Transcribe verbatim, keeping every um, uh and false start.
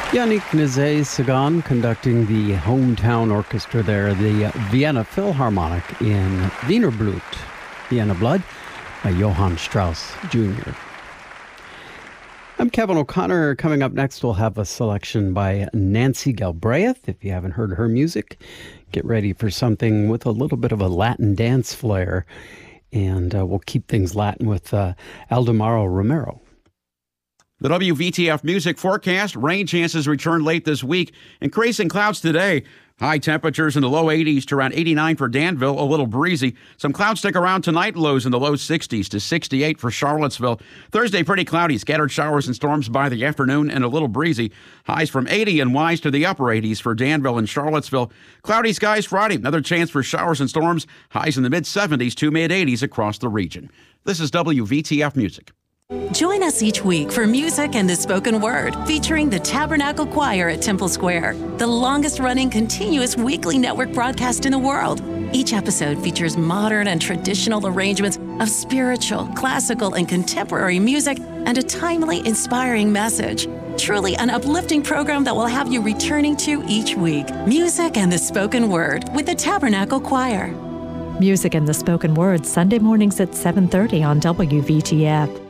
Yannick Nézet-Séguin conducting the hometown orchestra there, the Vienna Philharmonic in Wiener Blut, Vienna Blood, by Johann Strauss Junior I'm Kevin O'Connor. Coming up next, we'll have a selection by Nancy Galbraith. If you haven't heard her music, get ready for something with a little bit of a Latin dance flair. And uh, we'll keep things Latin with uh, Aldemaro Romero. The W V T F music forecast, rain chances return late this week. Increasing clouds today. High temperatures in the low eighties to around eighty-nine for Danville, a little breezy. Some clouds stick around tonight, lows in the low sixties to sixty-eight for Charlottesville. Thursday, pretty cloudy, scattered showers and storms by the afternoon and a little breezy. Highs from eighty and wise to the upper eighties for Danville and Charlottesville. Cloudy skies Friday, another chance for showers and storms. Highs in the mid seventies to mid eighties across the region. This is W V T F Music. Join us each week for Music and the Spoken Word, featuring the Tabernacle Choir at Temple Square, the longest-running continuous weekly network broadcast in the world. Each episode features modern and traditional arrangements of spiritual, classical, and contemporary music and a timely, inspiring message. Truly an uplifting program that will have you returning to each week. Music and the Spoken Word with the Tabernacle Choir. Music and the Spoken Word, Sunday mornings at seven thirty on W V T F.